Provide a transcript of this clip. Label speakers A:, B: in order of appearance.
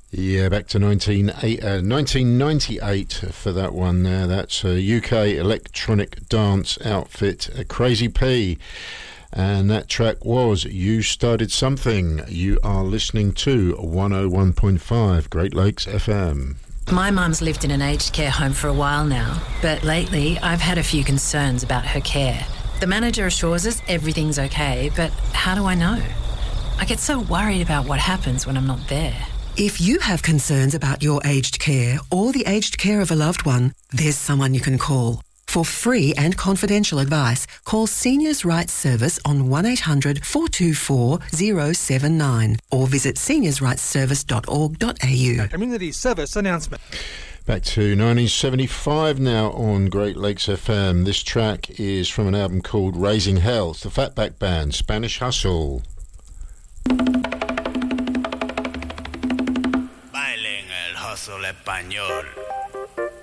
A: Yeah, back to 1998 for that one there. That's a UK electronic dance outfit, Crazy P. And that track was You Started Something. You are listening to 101.5 Great Lakes FM.
B: My mum's lived in an aged care home for a while now, but lately I've had a few concerns about her care. The manager assures us everything's okay, but how do I know? I get so worried about what happens when I'm not there.
C: If you have concerns about your aged care or the aged care of a loved one, there's someone you can call. For free and confidential advice, call Seniors' Rights Service on 1800 424 079 or visit seniorsrightsservice.org.au.
D: Community service announcement.
A: Back to 1975 now on Great Lakes FM. This track is from an album called Raising Hell. It's the Fatback Band, Spanish Hustle.
E: Bailen el hustle español.